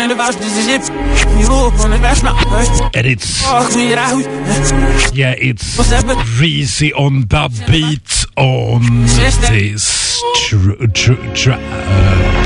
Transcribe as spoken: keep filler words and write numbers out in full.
And it's, yeah, it's Reezy on the beat on this tr- tr- tr- uh,